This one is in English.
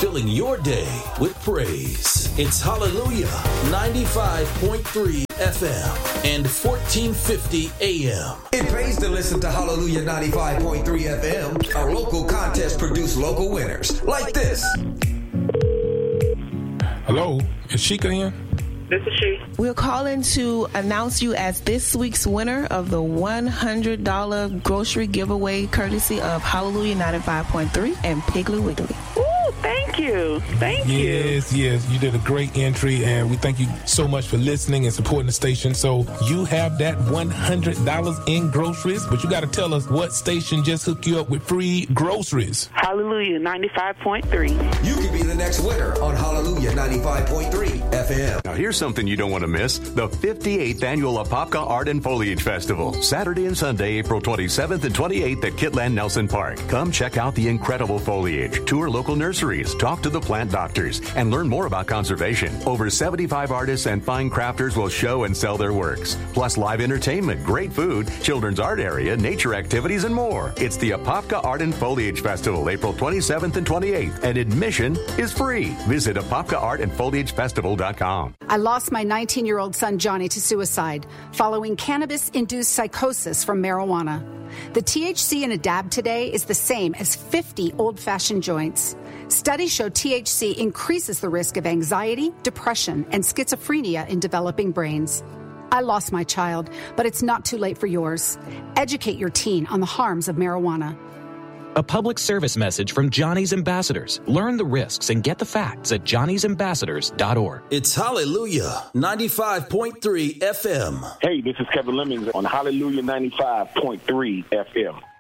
filling your day with praise. It's Hallelujah 95.3 FM and 1450 AM. It pays to listen to Hallelujah 95.3 FM. Our local contest produce local winners like this. Hello, is Sheikah in? This is she. We're calling to announce you as this week's winner of the $100 grocery giveaway courtesy of Hallelujah 95.3 and Piggly Wiggly. Ooh, thank you. Thank you. Yes, you did a great entry, and we thank you so much for listening and supporting the station. So you have that $100 in groceries, but you got to tell us what station just hooked you up with free groceries. Hallelujah 95.3. You could be the next winner on Hallelujah 95.3 FM. Now here's something you don't want to miss. The 58th Annual Apopka Art and Foliage Festival. Saturday and Sunday, April 27th and 28th at Kitland Nelson Park. Come check out the incredible foliage, tour local nurseries, talk to the plant doctors, and learn more about conservation. Over 75 artists and fine crafters will show and sell their works. Plus live entertainment, great food, children's art area, nature activities, and more. It's the Apopka Art and Foliage Festival, April 27th and 28th, and admission is free. Visit ApopkaArtandFoliageFestival.com. I lost my 19-year-old son, Johnny, to suicide following cannabis-induced psychosis from marijuana. The THC in a dab today is the same as 50 old-fashioned joints. Studies show THC increases the risk of anxiety, depression, and schizophrenia in developing brains. I lost my child, but it's not too late for yours. Educate your teen on the harms of marijuana. A public service message from Johnny's Ambassadors. Learn the risks and get the facts at johnny'sambassadors.org. It's Hallelujah 95.3 FM. Hey, this is Kevin Lemmings on Hallelujah 95.3 FM.